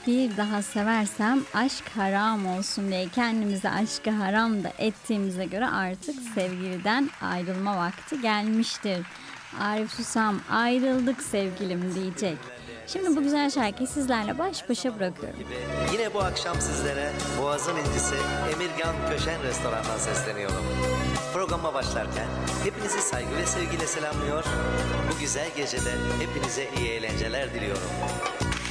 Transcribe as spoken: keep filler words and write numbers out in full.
bir daha seversem aşk haram olsun diye kendimize aşkı haram da ettiğimize göre artık sevgiliden ayrılma vakti gelmiştir. Arif Susam ayrıldık sevgilim diyecek. Şimdi bu güzel şarkıyı sizlerle baş başa bırakıyorum. Yine bu akşam sizlere Boğaz'ın incisi Emirgan Köşen Restoran'dan sesleniyorum. Programa başlarken hepinizi saygı ve sevgiyle selamlıyor. Bu güzel gecede hepinize iyi eğlenceler diliyorum.